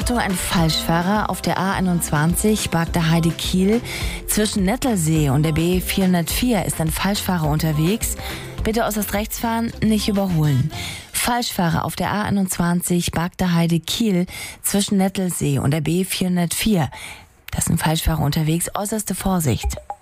Achtung, ein Falschfahrer auf der A21 Bagda-Heide-Kiel. Zwischen Nettelsee und der B404 ist ein Falschfahrer unterwegs. Bitte äußerst rechts fahren, nicht überholen. Falschfahrer auf der A21 Bagda-Heide-Kiel zwischen Nettelsee und der B404. Das sind Falschfahrer unterwegs, äußerste Vorsicht.